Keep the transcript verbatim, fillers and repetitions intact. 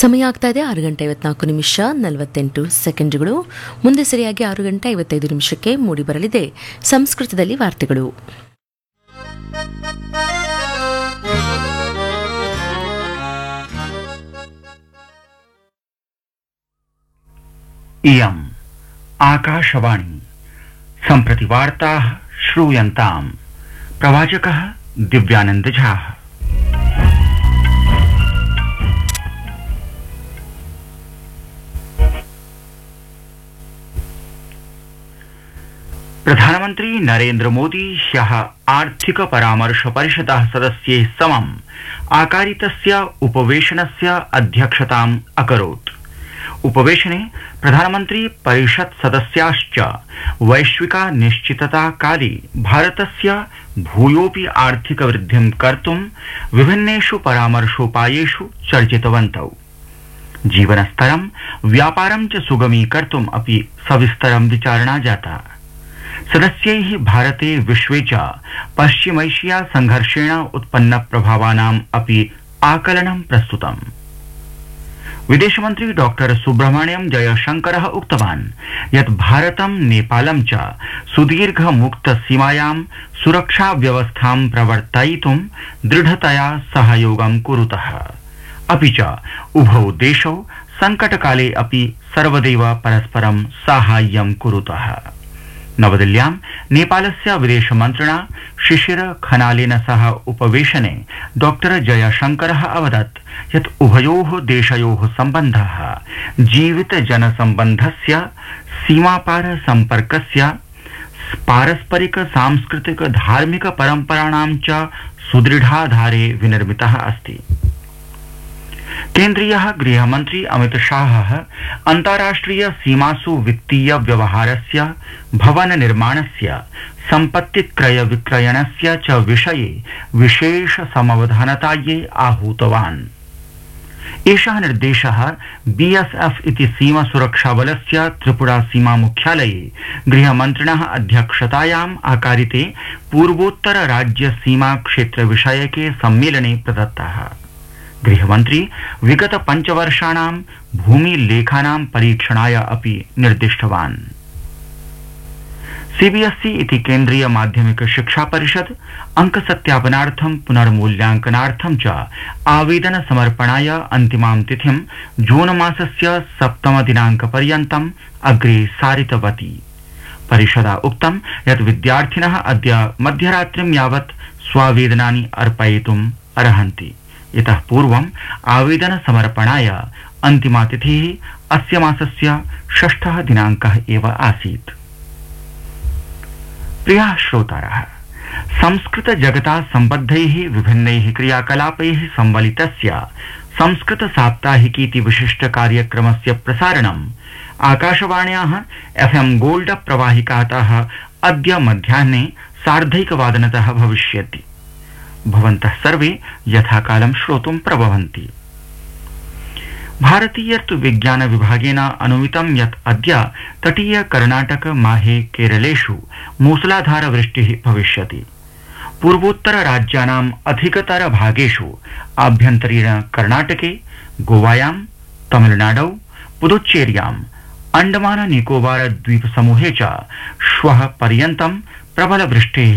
ಸಮಯ ಆಗ್ತಾ ಇದೆ ಆರು ಗಂಟೆ ಐವತ್ನಾಲ್ಕು ನಿಮಿಷ ನಲವತ್ತೆಂಟು ಸೆಕೆಂಡ್ಗಳು. ಮುಂದೆ ಸರಿಯಾಗಿ ಆರು ಗಂಟೆ ಐವತ್ತೈದು ನಿಮಿಷಕ್ಕೆ ಮೂಡಿಬರಲಿದೆ ಸಂಸ್ಕೃತದಲ್ಲಿ ವಾರ್ತೆಗಳು. इयम् आकाशवाणी सम्प्रति वार्ताः श्रूयन्ताम्. प्रवाचकः दिव्यानंद झा. प्रधानमन्त्री नरेन्द्र मोदी ह्यः आर्थिक परामर्श परिषदः सदस्यैः समम् आकारितस्य उपवेशनस्य अध्यक्षताम् अकरोत्. उपवेशने प्रधानमन्त्री परिषत् सदस्याश्च वैश्विका निश्चितता काले भारतस्य भूयोऽपि आर्थिक वृद्धिं कर्तुं विभिन्नेषु परामर्शोपायेषु चर्चितवन्तौ. जीवनस्तरं व्यापारं च सुगमीकर्तुम् अपि सविस्तरं विचारणा जाता. सदस्यैः भारते विश्वे च पश्चिमैशिया संघर्षेण उत्पन्न प्रभावानाम् अपि आकलनं प्रस्तुतम्. विदेशमन्त्री डॉक्टर सुब्रह्मण्यम जयशंकरः उक्तवान् यत् भारतं नेपालं च सुदीर्घ मुक्त सीमायां सुरक्षा व्यवस्थां प्रवर्तयितुं दृढतया सहयोगं कुरुतः. अपि च उभौ देशौ संकटकाले अपि सर्वदैव परस्परं साहाय्यं कुरुतः. नवदिल्ल्यां नेपालस्य विदेशमन्त्रिणा शिशिर खनालेन सह उपवेशने डॉक्टर जयशंकरः अवदत् यत् उभयोः देशयोः सम्बन्धः जीवित जनसम्बन्धस्य सीमापार सम्पर्कस्य पारस्परिक सांस्कृतिक धार्मिक परम्पराणां च सुदृढाधारे विनिर्मितः अस्ति. केन्द्रीयः गृहमन्त्री अमित शाहः अन्ताराष्ट्रिय सीमासु वित्तीय व्यवहारस्य भवन निर्माणस्य सम्पत्ति क्रय विक्रयणस्य च विषये विशेष समवधानतायै आहूतवान्. एषः निर्देशः बीएसएफ इति सीमा सुरक्षा बलस्य त्रिपुरा सीमा मुख्यालये गृहमन्त्रिणः अध्यक्षतायाम् आकारिते पूर्वोत्तर राज्य सीमा क्षेत्र विषयके सम्मेलने प्रदत्तः. गृहमन्त्री विगत पञ्चवर्षाणां भूमिलेखानां परीक्षणाय अपि निर्दिष्टवान्. सीबीएसई इति केन्द्रीय माध्यमिक शिक्षा परिषद अंक सत्यापनार्थं पुनर्मूल्यांकनार्थं च आवेदन समर्पणाय अन्तिमां तिथिं जून मासस्य सप्तम दिनांक पर्यन्तम् अग्रे सारितवती. परिषदा उक्तं यत् विद्यार्थिनः अद्य मध्यरात्रिं यावत् स्वावेदनानि अर्पयितुम् अर्हन्ति. इतः पूर्वम् आवेदन समर्पणाय अन्तिमा तिथिः अस्य मासस्य षष्ठः दिनाङ्कः एव आसीत्. प्रियाः श्रोतारः, संस्कृत जगता सम्बद्धैः विभिन्नैः क्रियाकलापैः सम्बलितस्य संस्कृत साप्ताहिकीति विशिष्ट कार्यक्रमस्य प्रसारणम् आकाशवाण्याः एफएम गोल्ड प्रवाहिकातः अद्य मध्याह्ने सार्धैकवादनतः भविष्यति. भवन्तः सर्वे यथाकालं श्रोतुं प्रभवन्ति. भारतीय ऋतुविज्ञान विभागेन अनुमितं यत् अद्य तटीय कर्णाटक माहे केरलेषु मूसलाधार वृष्टिः भविष्यति. पूर्वोत्तर राज्यानाम् अधिकतर भागेषु आभ्यन्तरीण कर्णाटके, गोवायां, तमिलनाडौ, पुदुच्चेर्याम्, अंडमान निकोबार द्वीप समूहे च श्वः पर्यन्तं प्रबल वृष्टिः